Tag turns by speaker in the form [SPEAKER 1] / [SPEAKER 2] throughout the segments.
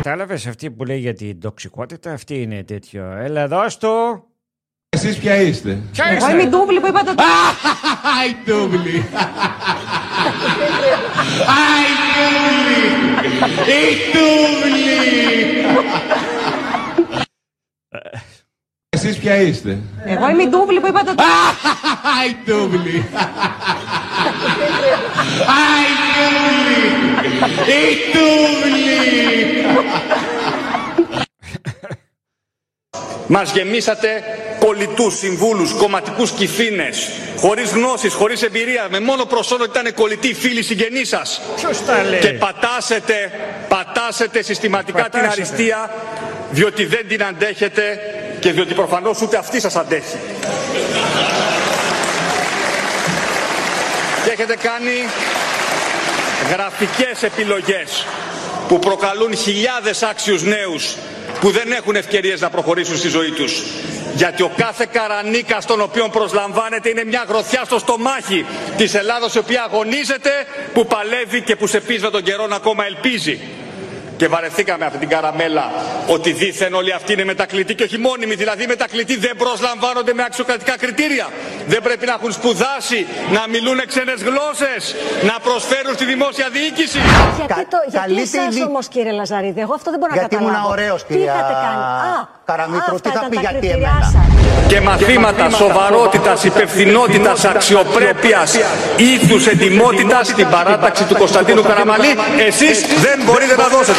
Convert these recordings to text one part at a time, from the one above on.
[SPEAKER 1] κατάλαβες, αυτή που λέει για την τοξικότητα, αυτή είναι τέτοιο. Έλα, δώσ' του.
[SPEAKER 2] Εσείς ποια είστε?
[SPEAKER 3] Εγώ είμαι η Ντούβλη που είπατε.
[SPEAKER 2] Η Ντούβλη. Η Ντούβλη. Εσείς ποια είστε?
[SPEAKER 3] Εγώ είμαι η Ντούβλη που είπατε.
[SPEAKER 2] Η Ντούβλη. Η Ντούβλη.
[SPEAKER 4] Μας γεμίσατε κολλητούς συμβούλους, κομματικούς κυφήνες, χωρίς γνώσεις, χωρίς εμπειρία, με μόνο προσόν ότι ήταν κολλητοί φίλοι συγγενείς σας.
[SPEAKER 1] Ποιος τα λέει?
[SPEAKER 4] Και πατάσετε συστηματικά την αριστεία, διότι δεν την αντέχετε και διότι προφανώς ούτε αυτή σας αντέχει. Και έχετε κάνει γραφικές επιλογές που προκαλούν χιλιάδες άξιους νέους που δεν έχουν ευκαιρίες να προχωρήσουν στη ζωή τους. Γιατί ο κάθε καρανίκας τον οποίον προσλαμβάνετε είναι μια γροθιά στο στομάχι της Ελλάδος, η οποία αγωνίζεται, που παλεύει και που σε πείσμα των καιρών ακόμα ελπίζει. Και βαρεθήκαμε αυτή την καραμέλα ότι δήθεν όλοι αυτοί είναι μετακλητοί και όχι μόνιμοι. Δηλαδή μετακλητοί δεν προσλαμβάνονται με αξιοκρατικά κριτήρια. Δεν πρέπει να έχουν σπουδάσει, να μιλούν ξένες γλώσσες, να προσφέρουν στη δημόσια διοίκηση.
[SPEAKER 3] Γιατί εσάς όμως, κύριε Λαζαρίδη, εγώ αυτό δεν μπορώ να καταλάβω.
[SPEAKER 5] Γιατί ήμουν ωραίος, κυρία Καραμήτρου, τι θα πει γιατί εμένα.
[SPEAKER 4] Και μαθήματα σοβαρότητας, υπευθυνότητας, αξιοπρέπειας, ήθους, ετοιμότητας στην παράταξη του Κωνσταντίνου Καραμανλή εσείς δεν μπορείτε να δώσετε.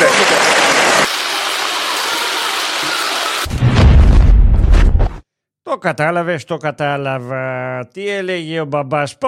[SPEAKER 1] Το κατάλαβες, το κατάλαβα. Τι έλεγε ο μπαμπάς?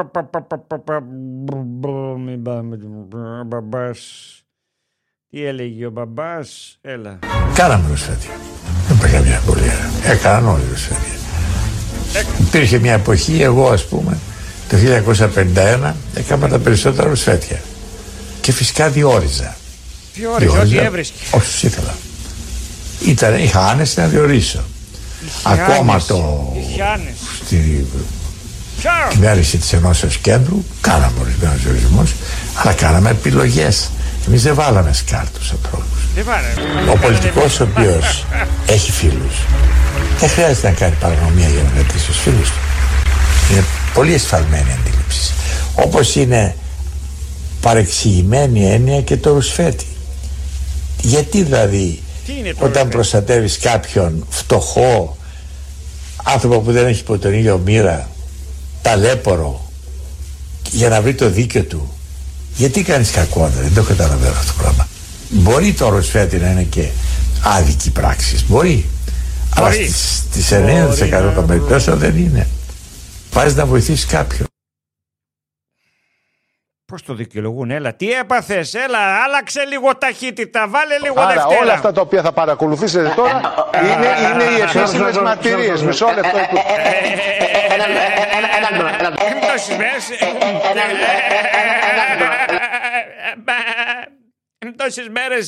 [SPEAKER 1] Μην πάμε, μπαμπάς. Τι έλεγε ο μπαμπάς? Έλα.
[SPEAKER 6] Κάναμε ρουσφέτια. Δεν υπήρχε μια εμπολία. Έκαναν όλοι ρουσφέτια. Υπήρχε μια εποχή, εγώ ας πούμε, το 1951 έκανα τα περισσότερα ρουσφέτια. Και φυσικά διόριζα.
[SPEAKER 1] Διόριζα, ό,τι έβρισκε.
[SPEAKER 6] Όσους ήθελα. Είχα άνεση να διορίσω. Ακόμα στη κυβέρνηση της Ενώσεως Κέντρου κάναμε ορισμένους διορισμούς, αλλά κάναμε επιλογές. Εμείς δεν βάλαμε σκάρτους ανθρώπους. Ο πολιτικός ο οποίος έχει φίλους δεν χρειάζεται να κάνει παρανομία για να μετρήσει τους φίλους του. Είναι πολύ εσφαλμένη αντίληψη. Όπως είναι παρεξηγημένη έννοια και το ρουσφέτη. Γιατί δηλαδή όταν προστατεύεις κάποιον φτωχό, άνθρωπο που δεν έχει ποτέ τον ίδιο μοίρα, ταλέπορο, για να βρει το δίκαιο του, γιατί κάνεις κακό? Δεν το καταλαβαίνω αυτό το πράγμα. Μπορεί το ρουσφέτη να είναι και άδικη πράξη, μπορεί. Αλλά στις 9% των περιπτώσεων δεν είναι. Πας να βοηθήσεις κάποιον.
[SPEAKER 1] Πώς το δικαιολογούν? Έλα, τι έπαθες? Έλα, άλλαξε λίγο ταχύτητα, βάλε λίγο
[SPEAKER 5] Άρα
[SPEAKER 1] Δευτέρα.
[SPEAKER 5] όλα αυτά τα οποία θα παρακολουθήσετε τώρα είναι οι επίσημες μαρτυρίες. Μισό λεπτό.
[SPEAKER 1] Τόσες μέρες...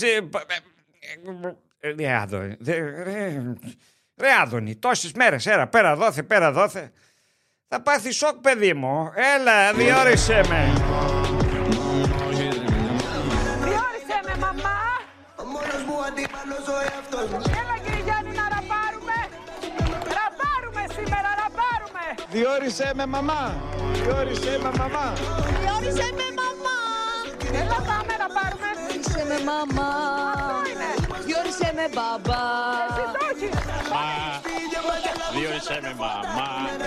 [SPEAKER 1] Ρε Άδωνη, τόσες μέρες, πέρα δόθε. Θα πάθει σοκ, παιδί μου. Έλα, διόρισε με.
[SPEAKER 7] Διόρισε με, μαμά. Έλα, κύριε Γιάννη, να ραπάρουμε. Ραπάρουμε σήμερα, ραπάρουμε.
[SPEAKER 5] Διόρισε με, μαμά. Διόρισε με, μαμά.
[SPEAKER 7] Διόρισε με, μαμά. Έλα, πάμε να πάρουμε.
[SPEAKER 8] Διόρισε με, μαμά.
[SPEAKER 7] Αυτό είναι.
[SPEAKER 8] Διόρισε με, μπαμπά.
[SPEAKER 7] Εσύ το έχεις.
[SPEAKER 8] Διόρισε με, μαμά.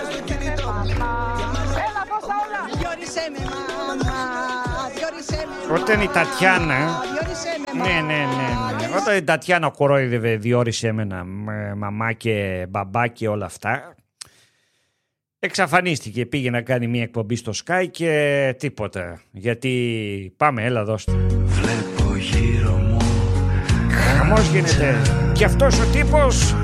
[SPEAKER 7] Έλα, πόσα όλα.
[SPEAKER 8] Διόρισε με, μαμά. Διόρισε με,
[SPEAKER 1] Όταν η Τατιάνα...
[SPEAKER 8] Διόρισε με,
[SPEAKER 1] Ναι. Όταν η Τατιάνα κορόιδευε διόρισε εμένα μαμά και μπαμπά και όλα αυτά, εξαφανίστηκε. Πήγε να κάνει μια εκπομπή στο Sky και τίποτα. Γιατί πάμε, έλα δώστε.
[SPEAKER 9] Βλέπω γύρω μου.
[SPEAKER 1] Χαμός γίνεται. Και αυτός ο τύπος